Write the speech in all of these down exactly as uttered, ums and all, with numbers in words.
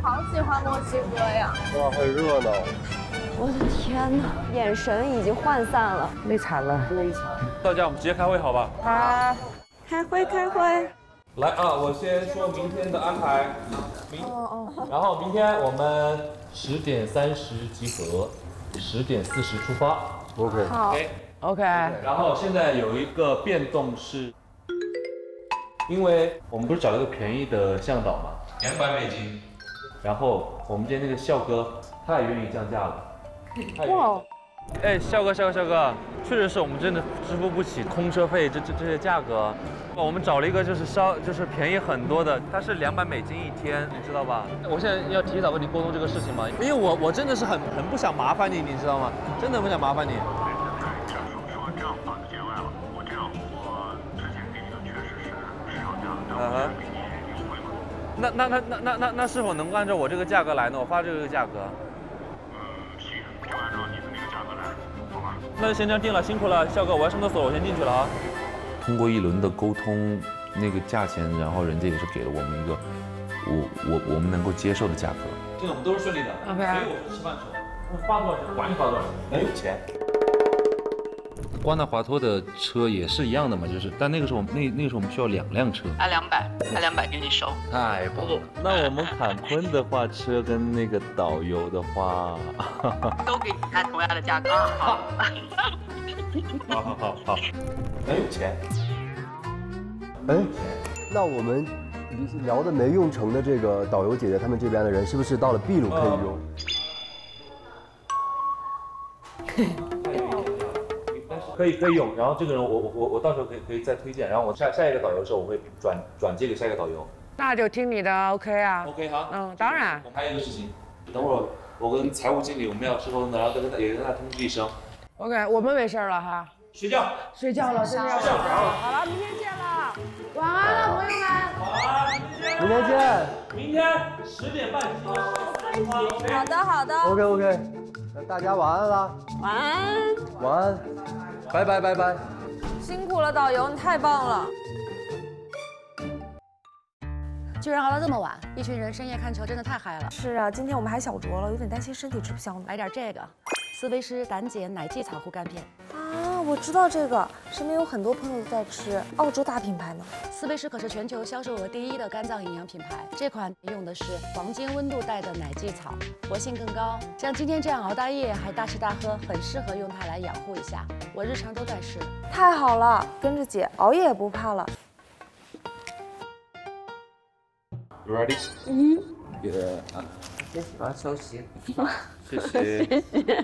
好喜欢墨西哥呀！ 哇，很热闹。 我的天哪，眼神已经涣散了， 累惨了，累惨。 到家我们直接开会好吧？ 好， 开会开会。 来啊，我先说明天的安排。明哦哦。然后明天我们十点三十集合，十点四十出发。 OK。 好。OK。 然后现在有一个变动是，因为我们不是找了个便宜的向导嘛，两百美金。然后我们今天那个笑哥他也愿意降价了。哇！哎，笑哥，笑哥，笑哥，确实是我们真的支付不起空车费这这这些价格。我们找了一个就是稍就是便宜很多的，它是两百美金一天，你知道吧？我现在要提早跟你沟通这个事情嘛，因为我我真的是很很不想麻烦你，你知道吗？真的不想麻烦你。 假如说这样法就见外了，我这样我之前给你的确实是市场价，但我给你优惠嘛。 那那那那那那那是否能够按照我这个价格来呢？我发这个价格。 嗯，行，就按照你的那个价格来，好吧？ 那就先这样定了，辛苦了，笑哥，我要上厕所，我先进去了啊。 通过一轮的沟通，那个价钱，然后人家也是给了我们一个我我我们能够接受的价格。 现在我们都是顺利的 ，OK。 所以我是吃饭时候，花多少钱管你花多少钱，很有钱。 瓜纳华托的车也是一样的嘛，就是，但那个时候我们那那个时候我们需要两辆车， 按两百，按两百给你收。 太棒了。 那我们坎昆的话，车跟那个导游的话， 都给你按同样的价格。好， 好好好好，很有钱。 哎，那我们聊的没用成的这个导游姐姐他们这边的人，是不是到了秘鲁可以用？ 可以可以用，然后这个人我我我我到时候可以可以再推荐，然后我下下一个导游的时候我会转转接给下一个导游。 那就听你的 ，OK 啊。 OK 好。 嗯，当然。 还有一个事情，等会儿我跟财务经理我们要吃沟通的，然后跟他也跟他通知一声。 OK， 我们没事了哈。 睡觉。 睡觉了，真的要睡觉了。好了，明天见了。晚安了，朋友们。 晚安， 明天见。 明天十点半集合。 好的好的。 OK OK， 那大家晚安啦。 晚安。 晚安。拜拜拜拜。 辛苦了，导游，你太棒了。 居然熬到这么晚，一群人深夜看球，真的太嗨了。 是啊，今天我们还小酌了，有点担心身体吃不消呢。 来点这个，斯威诗胆碱奶蓟草护肝片。 啊，我知道这个，身边有很多朋友都在吃，澳洲大品牌呢。 斯威诗可是全球销售额第一的肝脏营养品牌，这款用的是黄金温度带的奶蓟草，活性更高。像今天这样熬大夜还大吃大喝，很适合用它来养护一下。我日常都在吃。 太好了，跟着姐熬夜也不怕了。 You ready？ 嗯。 Yeah。 我要休息。 谢谢。谢谢。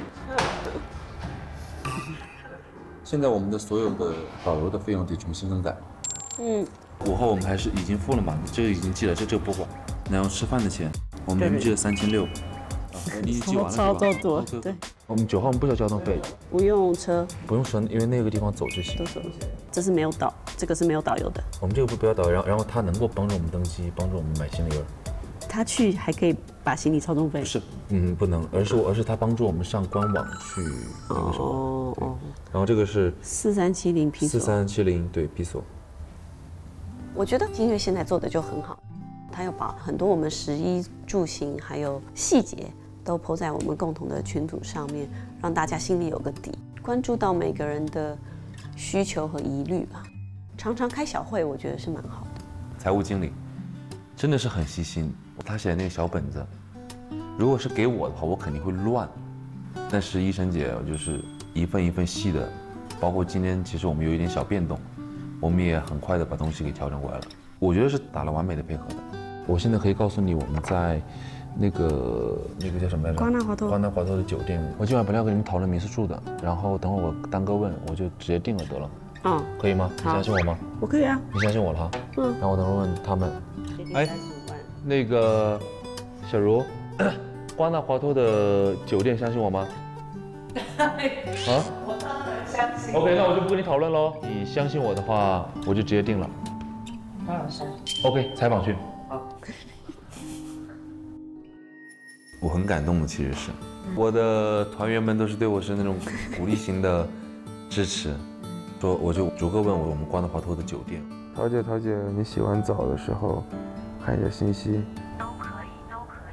现在我们的所有的导游的费用得重新更改。 嗯。 午后我们还是已经付了嘛，这个已经记了，这这个不管。然后吃饭的钱，我们原本记了三千六。你已经记完了是吧？ 超超多，对。 我们九号我们不需要交通费， 不用车， 不用车，因为那个地方走就行。 走走。这是没有导，这个是没有导游的。 我们这个不不要导游，然后然后他能够帮助我们登机，帮助我们买行李额。 他去还可以把行李超重费？ 不是，嗯，不能，而是而是他帮助我们上官网去那个什么。哦哦。然后这个是四三七零披索。 四三七零对披索。 我觉得金月现在做的就很好，他要把很多我们食衣住行还有细节都po在我们共同的群组上面，让大家心里有个底，关注到每个人的需求和疑虑吧。常常开小会，我觉得是蛮好的。 财务经理真的是很细心，他写的那个小本子，如果是给我的话，我肯定会乱。但是医生姐就是一份一份细的，包括今天其实我们有一点小变动，我们也很快的把东西给调整过来了。我觉得是打了完美的配合的。我现在可以告诉你，我们在那个那个叫什么来着？ 瓜纳华托。 瓜纳华托的酒店，我今晚本来要跟你们讨论民宿住的，然后等会儿我单个问，我就直接定了得了。 嗯， 可以吗？你相信我吗？ 我可以啊。 你相信我了哈。 嗯。 然后我等会儿问他们。哎，那个小茹，瓜纳华托的酒店相信我吗？啊？ 我当然相信。 OK， 那我就不跟你讨论喽。你相信我的话，我就直接定了。 当然是。 OK， 采访去。 好。 我很感动的，其实是我的团员们都是对我是那种鼓励型的支持。说我就逐个问我我们瓜纳华托的酒店。 桃姐，桃姐，你洗完澡的时候看一下信息。 都可以，都可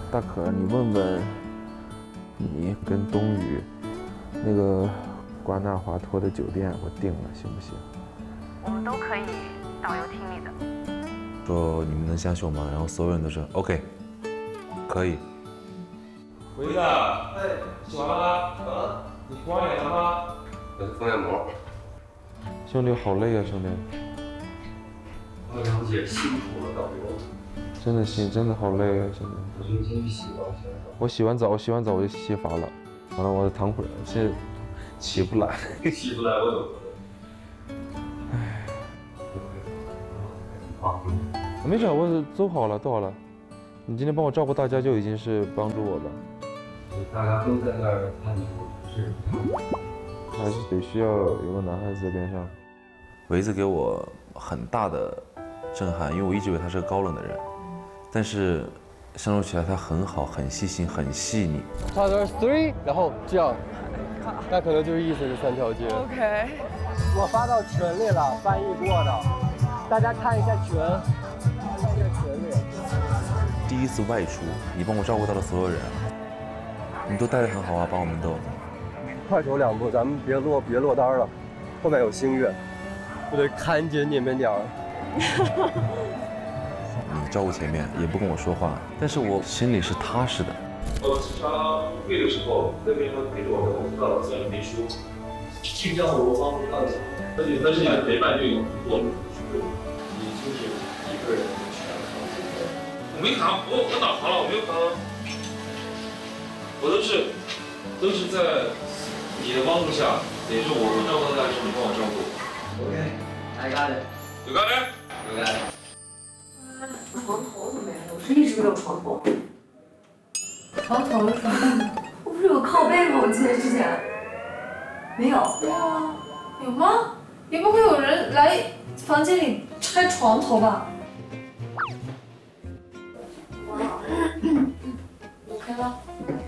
大可，你问问你跟冬雨那个瓜纳华托的酒店，我订了，行不行？ 我们都可以，导游听你的。 说你们能相信我吗？然后所有人都说 OK， 可以。 回子，哎，洗完了吗？啊，你敷完脸了吗？ 我敷面膜。 兄弟，好累啊，兄弟。 我了解，辛苦了，导游。 真的辛，真的好累啊，兄弟。 我先进去洗吧，洗我洗完澡，洗完澡我就洗发了，完了我躺会儿，现在起不来。 起不来，我有。 唉。 啊。 没事，我都好了，都好了。你今天帮我照顾大家就已经是帮助我了。 大家都在那儿看你，是。 还是得需要有个男孩子在边上。 维子给我很大的震撼，因为我一直以为他是个高冷的人，但是相处起来他很好，很细心，很细腻。 差点 three， 然后这样，那可能就是意思是三条街。 OK。 我发到群里了，翻译过的，大家看一下群，看一下群里。 第一次外出，你帮我照顾到了所有人，你都带得很好啊，把我们都。 快走两步，咱们别落别落单了，后面有星月，我得看紧你们点儿。 你照顾前面，也不跟我说话，但是我心里是踏实的。 我经常会的时候，那边陪着我的工作资源秘书，去让我帮助大家，而且但是你的陪伴就有我，你就是一个人全扛。我没扛，我我哪扛了？我没有扛，我都是都是在你的帮助下，也是我我照顾到大家，你帮我照顾。 OK，I got it。You got it？ You got it。 床头怎么样？我是一直没有床头。床头是什么？我不是有靠背吗？我记得之前没有。 对啊，有吗？也不会有人来房间里拆床头吧？ 哇，OK 了。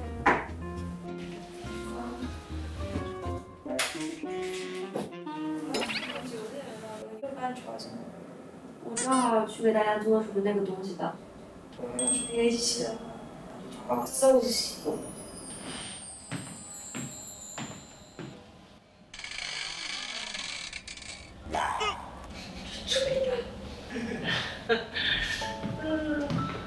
我正好去给大家做什么那个东西的。我是别一起的。啊，馊死了。吹的。嗯。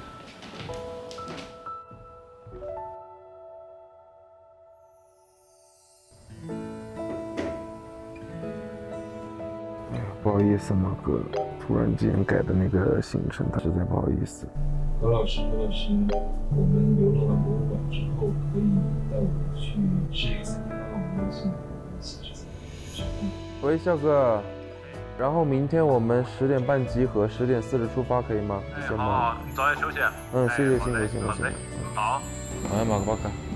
不好意思，马哥，突然间改的那个行程，实在不好意思。 何老师，何老师，我们游乐完博物馆之后，可以带我们去吃一个餐厅，让我们微信一起吃餐厅。 喂，笑哥，然后明天我们十点半集合，十点四十出发，可以吗？ 哎，好好，你早点休息。 嗯，谢谢，辛苦辛苦辛苦。 好。 哎，马哥，马哥。